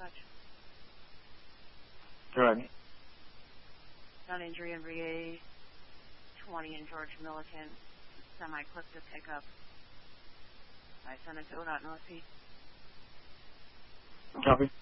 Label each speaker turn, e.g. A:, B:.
A: dispatch.
B: Go ahead.
A: Non-injury in VA 20 in George Milliken. Semi-clip to pick up. I sent it to ODOT North Peak.
B: Copy.